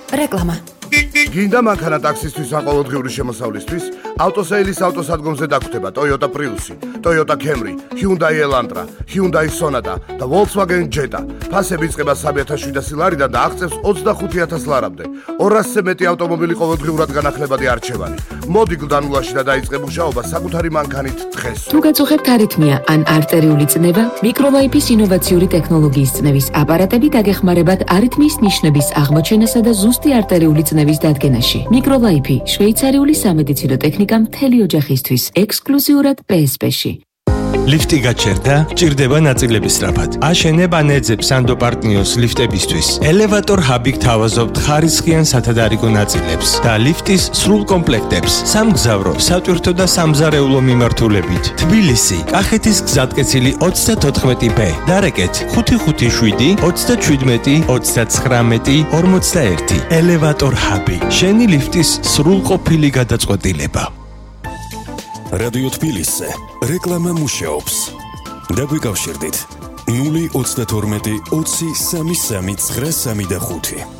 რეკლამა. გინდა მანქანა ტაქსისთვის ან ყოველდღიური შემოსავლისთვის? ავტოსეილის ავტოსადგომზე დაგვხვდება Toyota Prius, Toyota Camry, Hyundai Elantra, Hyundai Sonata და Volkswagen Jetta. ფასები იწყება 3,700 ლარიდან და აღწევს 25,000 ლარამდე. 200-ზე მეტი ავტომობილი ყოველდღიურად განახლებადი არჩევანი. მოდი გლდანულაში და დაიწყე მუშაობა საკუთარი მანქანით დღეს. თუ გაწუხებთ არითმია ან არტერიული წნევა, მიკროლაიფის ინოვაციური ტექნოლოგიის წნევის აპარატები დაგეხმარებათ არითმიის ნიშნების აღმოჩენასა და ზუსტი არტერიული წნევის დადგენაში. მიკროლაიფი შვეიცარიული სამედიცინო ტექნიკა მთელი ოჯახისთვის, ექსკლუზიურად PSP-ში. ლიფტი გაჩერდა, ჭირდება ნაწილების სწრაფად. აშენებ ან ეძებ სანდო პარტნიოს ლიფტებისთვის. ელევატორ ჰაბი გთავაზობთ ხარისხიან სათადარიგო ნაწილებს და ლიფტის სრულ კომპლექტებს. სამგზავრო, სატვირთო და სამზარეულო მიმართულებით. თბილისი, კახეთის გზატკეცილი 34B. დარეკეთ 557 37 39 41. ელევატორ ჰაბი. შენი ლიფტის სრულყოფილი გადაწყვეტილება. რადიო თბილისზე რეკლამა მუშაობს. დაგვიკავშირდით 032 20 33 935.